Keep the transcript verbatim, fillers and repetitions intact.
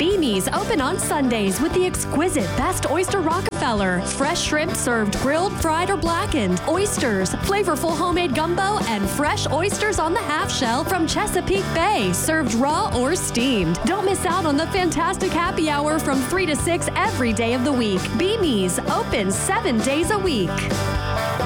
Beanie's open on Sundays with the exquisite best oyster Rockefeller. Fresh shrimp served grilled, fried, or blackened. Oysters, flavorful homemade gumbo, and fresh oysters on the half shell from Chesapeake Bay, served raw or steamed. Don't miss out on the fantastic happy hour from three to six every day of the week. Beanie's open seven days a week.